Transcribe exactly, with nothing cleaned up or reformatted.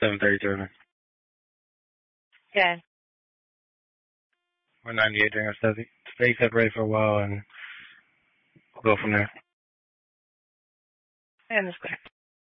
seven thirty-seven. Okay. We're ninety-eight during our study. Stay separated for a while and we'll go from there. I understand.